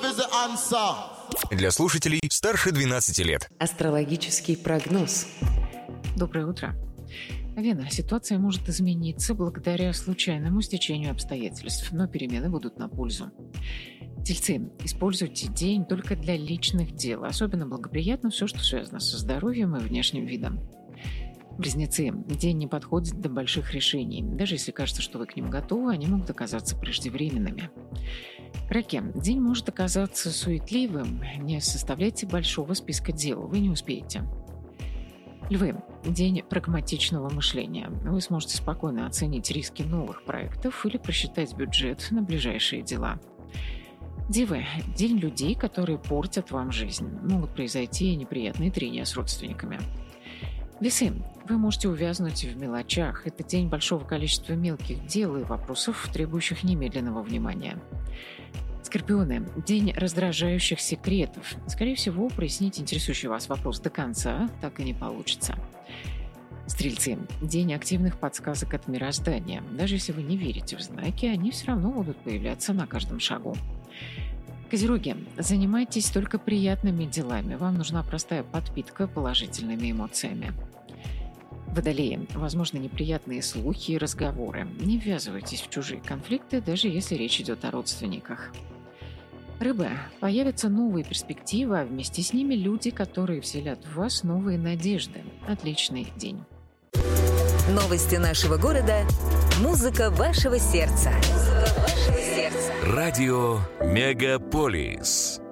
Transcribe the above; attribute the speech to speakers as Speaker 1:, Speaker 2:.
Speaker 1: is the answer.
Speaker 2: Для слушателей старше 12 лет.
Speaker 3: Астрологический прогноз.
Speaker 4: Доброе утро. Вена, ситуация может измениться благодаря случайному стечению обстоятельств, но перемены будут на пользу. Тельцы, используйте день только для личных дел. Особенно благоприятно все, что связано со здоровьем и внешним видом. Близнецы, день не подходит для больших решений. Даже если кажется, что вы к ним готовы, они могут оказаться преждевременными. Раки, день может оказаться суетливым. Не составляйте большого списка дел, вы не успеете. Львы, день прагматичного мышления. Вы сможете спокойно оценить риски новых проектов или просчитать бюджет на ближайшие дела. Девы, день людей, которые портят вам жизнь. Могут произойти неприятные трения с родственниками. Весы, вы можете увязнуть в мелочах. Это день большого количества мелких дел и вопросов, требующих немедленного внимания. Скорпионы, день раздражающих секретов. Скорее всего, прояснить интересующий вас вопрос до конца так и не получится. Стрельцы, день активных подсказок от мироздания. Даже если вы не верите в знаки, они все равно будут появляться на каждом шагу. Козероги, занимайтесь только приятными делами. Вам нужна простая подпитка положительными эмоциями. Водолеи, возможно, неприятные слухи и разговоры. Не ввязывайтесь в чужие конфликты, даже если речь идет о родственниках. Рыбы, появятся новые перспективы, а вместе с ними люди, которые вселят в вас новые надежды. Отличный день.
Speaker 5: Новости нашего города. Музыка вашего сердца.
Speaker 2: Радио Мегаполис.